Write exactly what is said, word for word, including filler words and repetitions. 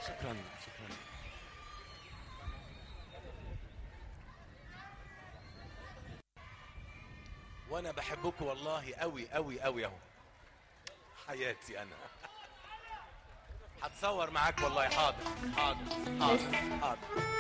شكرا شكرا. وانا بحبكم والله قوي قوي قوي اهو، حياتي انا. هتصور معاك والله. حاضر حاضر حاضر حاضر.